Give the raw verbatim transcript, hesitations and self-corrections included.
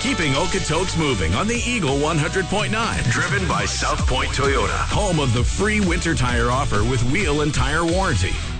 keeping Okotoks moving on the Eagle one hundred point nine. Driven by South Point Toyota, home of the free winter tire offer with wheel and tire warranty.